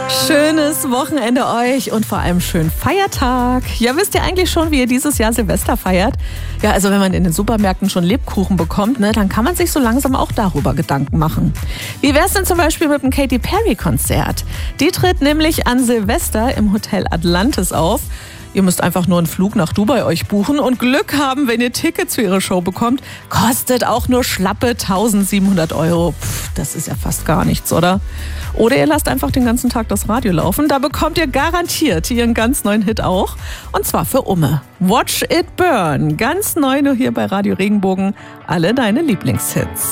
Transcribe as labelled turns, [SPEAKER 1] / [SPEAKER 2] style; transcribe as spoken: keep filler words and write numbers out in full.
[SPEAKER 1] Schönes Wochenende euch und vor allem schönen Feiertag. Ja, wisst ihr eigentlich schon, wie ihr dieses Jahr Silvester feiert? Ja, also wenn man in den Supermärkten schon Lebkuchen bekommt, ne, dann kann man sich so langsam auch darüber Gedanken machen. Wie wär's denn zum Beispiel mit dem Katy Perry-Konzert? Die tritt nämlich an Silvester im Hotel Atlantis auf. Ihr müsst einfach nur einen Flug nach Dubai euch buchen und Glück haben, wenn ihr Tickets für ihre Show bekommt. Kostet auch nur schlappe tausendsiebenhundert Euro. Pff, das ist ja fast gar nichts, oder? Oder ihr lasst einfach den ganzen Tag das Radio laufen. Da bekommt ihr garantiert ihren ganz neuen Hit auch. Und zwar für Umme. Watch It Burn. Ganz neu nur hier bei Radio Regenbogen. Alle deine Lieblingshits.